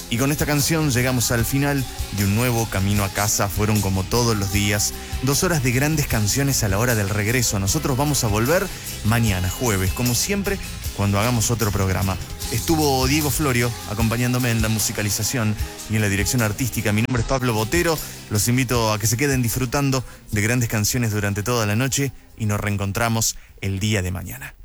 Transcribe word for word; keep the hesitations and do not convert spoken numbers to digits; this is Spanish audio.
Y con esta canción llegamos al final de un nuevo Camino a Casa. Fueron, como todos los días, dos horas de grandes canciones a la hora del regreso. Nosotros vamos a volver mañana, jueves, como siempre, cuando hagamos otro programa. Estuvo Diego Florio acompañándome en la musicalización y en la dirección artística. Mi nombre es Pablo Botero. Los invito a que se queden disfrutando de grandes canciones durante toda la noche y nos reencontramos el día de mañana.